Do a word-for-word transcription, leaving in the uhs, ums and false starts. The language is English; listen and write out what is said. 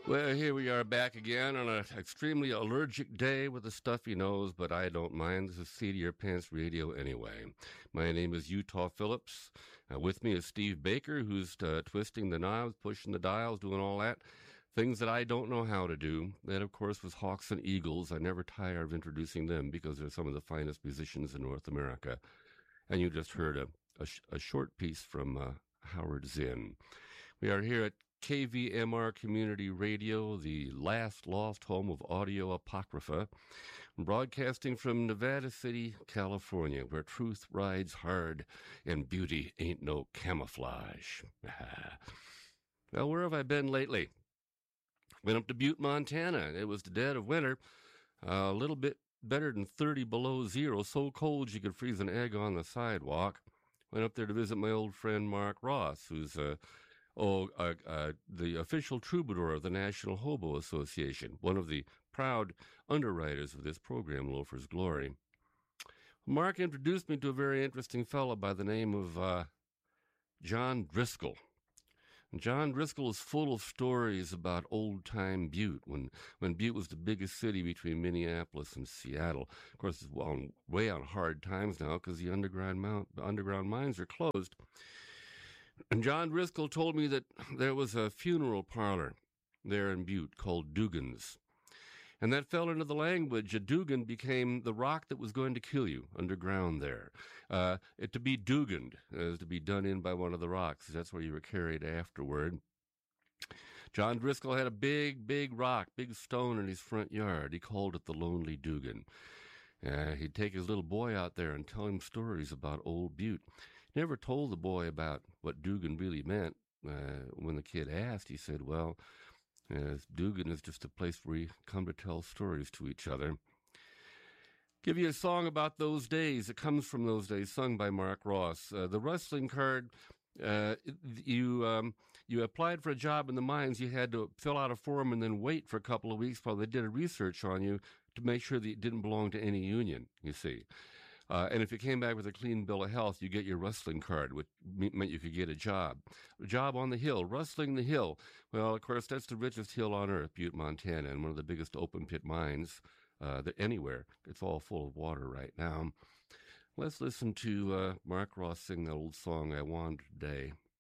Well, here we are back again on an extremely allergic day with a stuffy nose, but I don't mind. This is Seat of Your Pants Radio anyway. My name is Utah Phillips. Uh, with me is Steve Baker, who's uh, twisting the knobs, pushing the dials, doing all that. Things that I don't know how to do. That, of course, was Hawks and Eagles. I never tire of introducing them because they're some of the finest musicians in North America. And you just heard a, a, sh- a short piece from uh, Howard Zinn. We are here at K V M R Community Radio, the last lost home of audio apocrypha, broadcasting from Nevada City, California, where truth rides hard and beauty ain't no camouflage. Well, where have I been lately? Went up to Butte, Montana. It was the dead of winter, uh, a little bit better than thirty below zero, so cold you could freeze an egg on the sidewalk. Went up there to visit my old friend Mark Ross, who's a uh, Oh, uh, uh, the official troubadour of the National Hobo Association, one of the proud underwriters of this program, Loafer's Glory. Mark introduced me to a very interesting fellow by the name of uh, John Driscoll. And John Driscoll is full of stories about old-time Butte, when, when Butte was the biggest city between Minneapolis and Seattle. Of course, it's on, way on hard times now because the underground, mount, underground mines are closed. And John Driscoll told me that there was a funeral parlor there in Butte called Dugan's. And that fell into the language. A Dugan became the rock that was going to kill you underground there. Uh, it, to be Duganed is to be done in by one of the rocks. That's where you were carried afterward. John Driscoll had a big, big rock, big stone in his front yard. He called it the Lonely Dugan. Uh, he'd take his little boy out there and tell him stories about old Butte. He never told the boy about what Dugan really meant. Uh, when the kid asked, he said, well, uh, Dugan is just a place where we come to tell stories to each other. Give you a song about those days. It comes from those days, sung by Mark Ross. Uh, the wrestling card, uh, you um, you applied for a job in the mines. You had to fill out a form and then wait for a couple of weeks while they did a research on you to make sure that it didn't belong to any union, you see. Uh, and if you came back with a clean bill of health, you get your wrestling card, which meant you could get a job. A job on the hill, rustling the hill. Well, of course, that's the richest hill on earth, Butte, Montana, and one of the biggest open pit mines uh, that anywhere. It's all full of water right now. Let's listen to uh, Mark Ross sing that old song, I Wander Today.